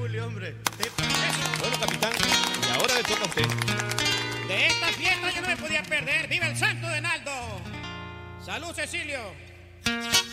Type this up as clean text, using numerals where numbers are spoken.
Julio, hombre. Bueno, capitán, y ahora le toca a usted. De esta fiesta yo no me podía perder. ¡Viva el santo de Naldo! ¡Salud, Cecilio!